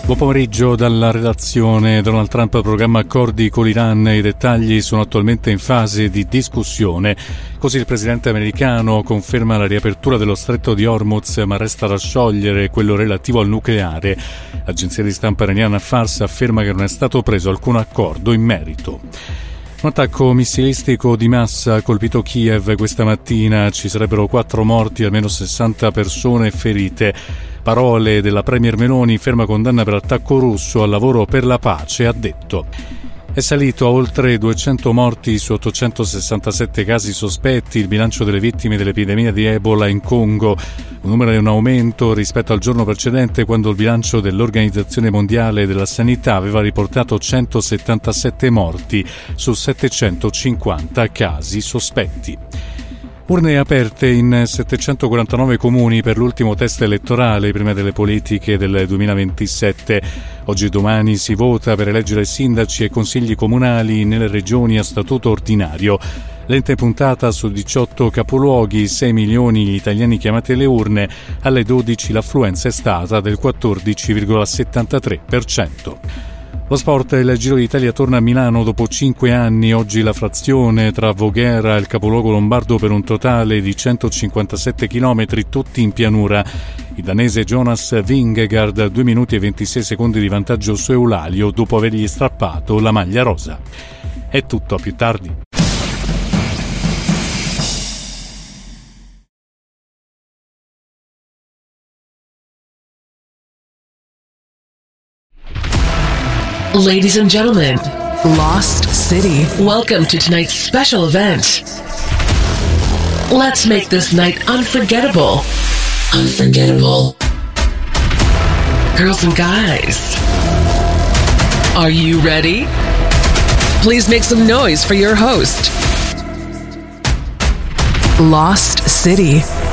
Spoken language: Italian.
Buon pomeriggio dalla redazione. Donald Trump programma accordi con l'Iran, i dettagli sono attualmente in fase di discussione. Così il presidente americano conferma la riapertura dello stretto di Hormuz, ma resta da sciogliere quello relativo al nucleare. L'agenzia di stampa iraniana Fars afferma che non è stato preso alcun accordo in merito. Un attacco missilistico di massa ha colpito Kiev questa mattina, ci sarebbero 4 morti e almeno 60 persone ferite. Parole della premier Meloni, ferma condanna per l'attacco russo al lavoro per la pace, ha detto. È salito a oltre 200 morti su 867 casi sospetti il bilancio delle vittime dell'epidemia di Ebola in Congo, un numero in aumento rispetto al giorno precedente, quando il bilancio dell'Organizzazione Mondiale della Sanità aveva riportato 177 morti su 750 casi sospetti. Urne aperte in 749 comuni per l'ultimo test elettorale prima delle politiche del 2027. Oggi e domani si vota per eleggere sindaci e consigli comunali nelle regioni a statuto ordinario. Lente puntata su 18 capoluoghi, 6 milioni gli italiani chiamati alle urne, alle 12 l'affluenza è stata del 14,73%. Lo sport, il Giro d'Italia torna a Milano dopo 5 anni, oggi la frazione tra Voghera e il capoluogo lombardo per un totale di 157 km, tutti in pianura. Il danese Jonas Vingegaard 2 minuti e 26 secondi di vantaggio su Eulalio dopo avergli strappato la maglia rosa. È tutto, a più tardi. Ladies and gentlemen, Lost City, welcome to tonight's special event. Let's make this night unforgettable. Unforgettable. Girls and guys, are you ready? Please make some noise for your host. Lost City.